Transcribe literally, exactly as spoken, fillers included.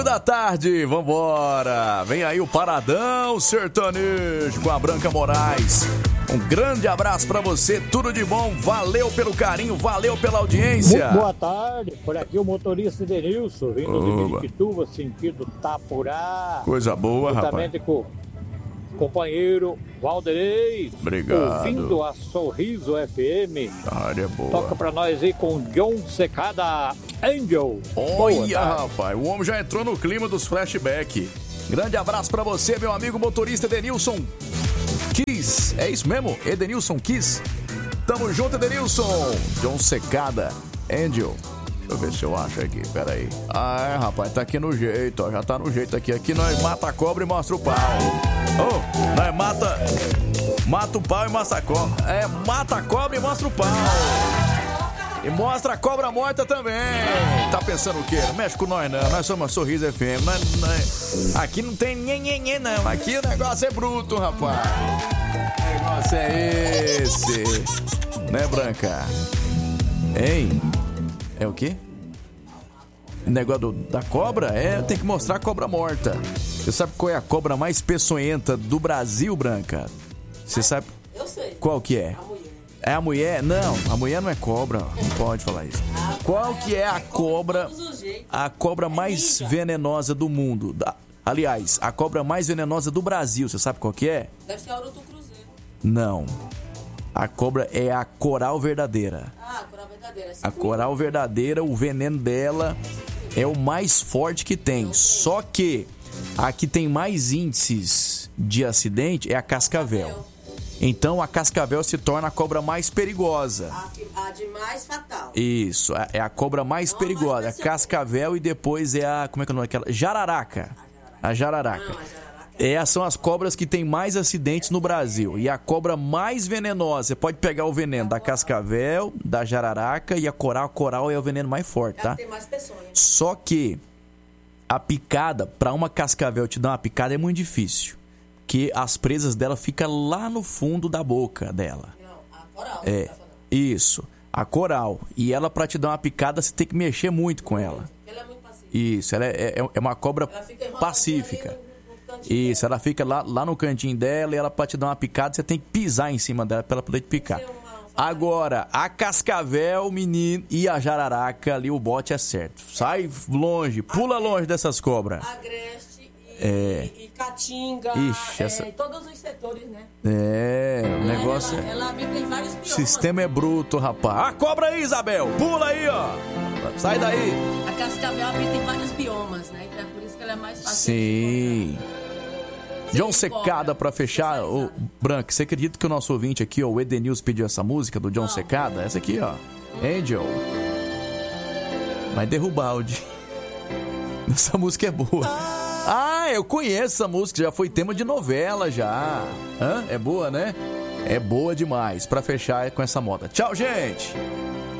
Da tarde, vambora. Vem aí o Paradão Sertanejo com a Branca Moraes. Um grande abraço pra você, tudo de bom. Valeu pelo carinho, valeu pela audiência. Muito boa tarde, por aqui o motorista Denilson, vindo Oba. de Miripituba, sentido Tapurá. Coisa boa, juntamente rapaz. com o companheiro Valderez. Obrigado. Ouvindo a Sorriso F M. Área boa. Toca pra nós aí com John Secada Angel. Olha, rapaz, o homem já entrou no clima dos flashbacks. Grande abraço pra você, meu amigo motorista Edenilson Kiss. É isso mesmo? Edenilson Kiss. Tamo junto, Edenilson. John Secada Angel. Deixa eu ver se eu acho aqui, pera aí. Ah, é, rapaz, tá aqui no jeito, ó. Já tá no jeito aqui. Aqui nós mata a cobra e mostra o pau. Oh, nós mata... Mata o pau e mostra a cobra. É, mata a cobra e mostra o pau. E mostra a cobra morta também. Tá pensando o quê? Não mexe com nós, não. Nós somos a Sorriso F M. Nós, nós... Aqui não tem nhenhenhen, não. Aqui o negócio é bruto, rapaz. O negócio é esse. Né, Branca? Hein? É o quê? O negócio do, da cobra? É, tem que mostrar a cobra morta. Você sabe qual é a cobra mais peçonhenta do Brasil, Branca? Você sabe? Eu sei. Qual que é? A mulher. É a mulher? Não, a mulher não é cobra. Não pode falar isso. Qual que é a cobra? A cobra mais venenosa do mundo. Aliás, a cobra mais venenosa do Brasil. Você sabe qual que é? Deve ser a Urutu Cruzeiro. Não. A cobra é a coral verdadeira. Ah, a coral verdadeira. A coral verdadeira, o veneno dela é o mais forte que tem. Só que a que tem mais índices de acidente é a cascavel. Então a cascavel se torna a cobra mais perigosa. A, a de mais fatal. Isso, é a cobra mais Não perigosa. mais A cascavel e depois é a... Como é que é o nome daquela? Jararaca. A jararaca. Não, a jararaca. Essas são as cobras que têm mais acidentes no Brasil. E a cobra mais venenosa, você pode pegar o veneno da cascavel, da jararaca e a coral. A coral é o veneno mais forte, tá? Tem mais peçonha. Só que a picada, para uma cascavel te dar uma picada é muito difícil. Porque as presas dela ficam lá no fundo da boca dela. Não, a coral. É, tá falando. isso. A coral. E ela, para te dar uma picada, você tem que mexer muito com ela. Ela é muito pacífica. Isso, ela é, é, é uma cobra pacífica. Isso, ela fica lá, lá no cantinho dela e ela pra te dar uma picada, você tem que pisar em cima dela pra ela poder te picar. Agora, a cascavel, menino, e a jararaca, ali o bote é certo. Sai longe, pula longe dessas cobras. Agreste e, É. e, e Caatinga, Ixi, é, essa- todos os setores, né? É, o negócio Ela, é... ela habita em vários O biomas. sistema é bruto, rapaz. A cobra aí, Isabel, pula aí, ó. Sai daí. A cascavel habita em vários biomas, né? Então é por isso que ela é mais fácil. Sim. de John encontrar. Secada, pra fechar, o Branco, você acredita que o nosso ouvinte aqui, ó, o Edenilson, pediu essa música do John Secada? Essa aqui, ó, Angel. Vai derrubar o de... Essa música é boa. Ah, eu conheço essa música, já foi tema de novela já. Hã? É boa, né? É boa demais, pra fechar com essa moda. Tchau, gente!